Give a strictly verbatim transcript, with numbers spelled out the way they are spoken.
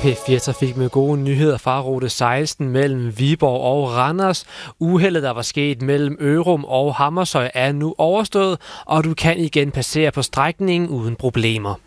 P fire Trafik med gode nyheder fra rute seksten mellem Viborg og Randers. Uheldet, der var sket mellem Ørum og Hammershøj, er nu overstået, og du kan igen passere på strækningen uden problemer.